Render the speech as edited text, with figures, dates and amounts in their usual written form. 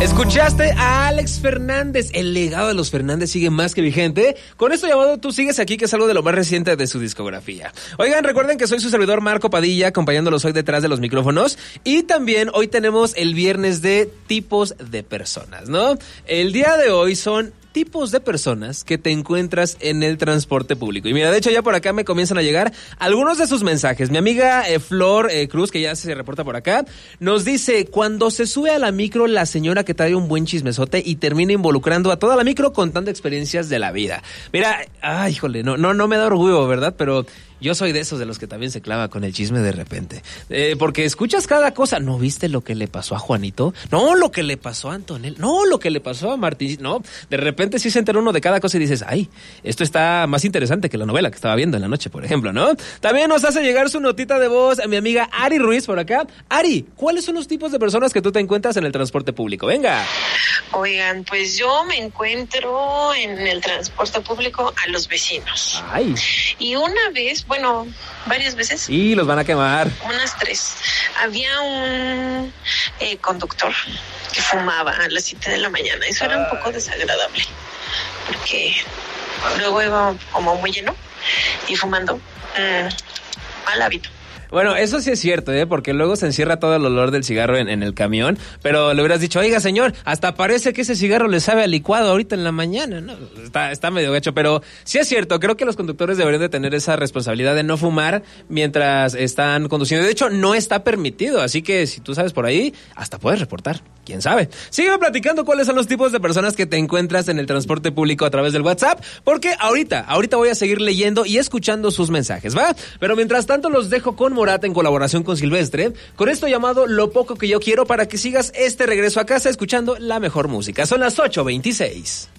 Escuchaste a Alex Fernández. El legado de los Fernández sigue más que vigente. Con esto llamado Tú Sigues Aquí, que es algo de lo más reciente de su discografía. Oigan, recuerden que soy su servidor Marco Padilla, acompañándolos hoy detrás de los micrófonos. Y también hoy tenemos el viernes de tipos de personas, ¿no? El día de hoy son tipos de personas que te encuentras en el transporte público. Y mira, de hecho ya por acá me comienzan a llegar algunos de sus mensajes. Mi amiga Flor Cruz, que ya se reporta por acá, nos dice: cuando se sube a la micro la señora que trae un buen chismesote y termina involucrando a toda la micro contando experiencias de la vida. Mira, híjole, no me da orgullo, ¿verdad? Pero yo soy de esos de los que también se clava con el chisme de repente. Porque escuchas cada cosa. ¿No viste lo que le pasó a Juanito? No, lo que le pasó a Antonel. No, lo que le pasó a Martín. No, de repente sí se entera uno de cada cosa y dices, ay, esto está más interesante que la novela que estaba viendo en la noche, por ejemplo, ¿no? También nos hace llegar su notita de voz a mi amiga Ari Ruiz por acá. Ari, ¿cuáles son los tipos de personas que tú te encuentras en el transporte público? Venga. Oigan, pues yo me encuentro en el transporte público a los vecinos. Ay. Y una vez, bueno, varias veces. Y los van a quemar. Unas 3. Había un conductor que fumaba a las 7 de la mañana. Eso era un poco desagradable, porque luego iba como muy lleno y fumando. Mal hábito. Bueno, eso sí es cierto, porque luego se encierra todo el olor del cigarro en el camión, pero le hubieras dicho, oiga señor, hasta parece que ese cigarro le sabe a licuado ahorita en la mañana, ¿no? Está medio gacho, pero sí es cierto, creo que los conductores deberían de tener esa responsabilidad de no fumar mientras están conduciendo. De hecho, no está permitido, así que si tú sabes por ahí, hasta puedes reportar, quién sabe. Sígueme platicando cuáles son los tipos de personas que te encuentras en el transporte público a través del WhatsApp, porque ahorita voy a seguir leyendo y escuchando sus mensajes, ¿va? Pero mientras tanto los dejo con Morat en colaboración con Silvestre, con esto llamado Lo Poco Que Yo Quiero, para que sigas este regreso a casa escuchando la mejor música. Son las 8:26.